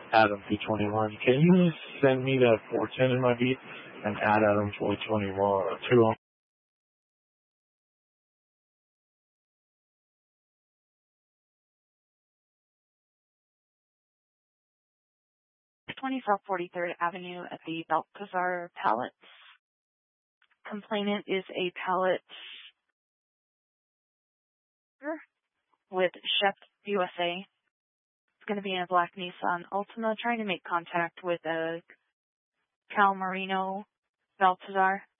Adam P21. Can you send me that 410 in my beat and add Adam 421 to 20 South 43rd Avenue at the Balcazar Pallets. Complainant is a pallet with Chef USA. It's going to be in a black Nissan Altima, trying to make contact with a Cal Marino Balcazar.